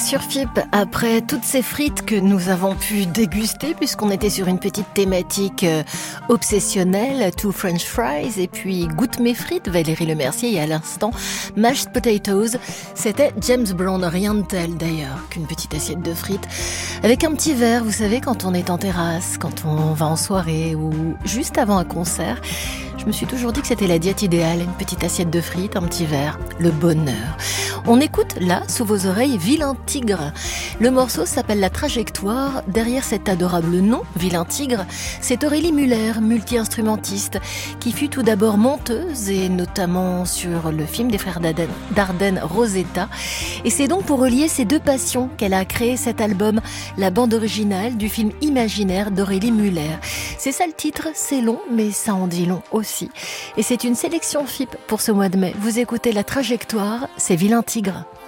Sur FIP, après toutes ces frites que nous avons pu déguster, puisqu'on était sur une petite thématique obsessionnelle, Two French Fries, et puis Goûte mes frites, Valérie Lemercier, et à l'instant, Mashed Potatoes, c'était James Brown, rien de tel d'ailleurs qu'une petite assiette de frites, avec un petit verre, vous savez, quand on est en terrasse, quand on va en soirée, ou juste avant un concert. Je me suis toujours dit que c'était la diète idéale, une petite assiette de frites, un petit verre, le bonheur. On écoute là, sous vos oreilles, Vilain Tigre. Le morceau s'appelle La Trajectoire. Derrière cet adorable nom, Vilain Tigre, c'est Aurélie Muller, multi-instrumentiste, qui fut tout d'abord monteuse, et notamment sur le film des frères Dardenne, Rosetta. Et c'est donc pour relier ces deux passions qu'elle a créé cet album, la bande originale du film imaginaire d'Aurélie Muller. C'est ça le titre, c'est long, mais ça en dit long aussi. Et c'est une sélection FIP pour ce mois de mai. Vous écoutez La Trajectoire, c'est Vilain Tigre.